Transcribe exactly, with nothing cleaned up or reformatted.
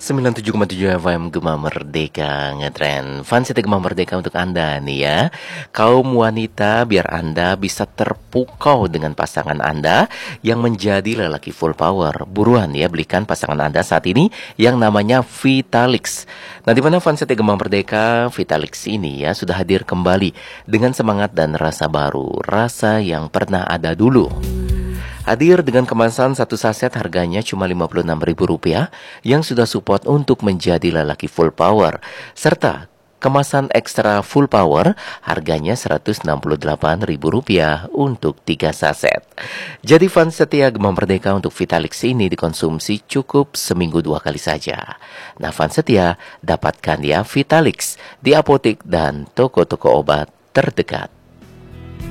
sembilan puluh tujuh koma tujuh F M Gema Merdeka ngetren. Fun City Gema Merdeka untuk Anda nih ya. Kaum wanita, biar Anda bisa terpukau dengan pasangan Anda yang menjadi lelaki full power. Buruan ya, belikan pasangan Anda saat ini yang namanya Vitalix. Nah, di mana Fun City Gema Merdeka, Vitalix ini ya sudah hadir kembali dengan semangat dan rasa baru, rasa yang pernah ada dulu. Hadir dengan kemasan satu saset harganya cuma lima puluh enam ribu rupiah yang sudah support untuk menjadi lelaki full power. Serta kemasan ekstra full power harganya seratus enam puluh delapan ribu rupiah untuk tiga saset. Jadi fans setia Gema Merdeka untuk Vitalix ini dikonsumsi cukup seminggu dua kali saja. Nah, fans setia dapatkan ya Vitalix di apotek dan toko-toko obat terdekat.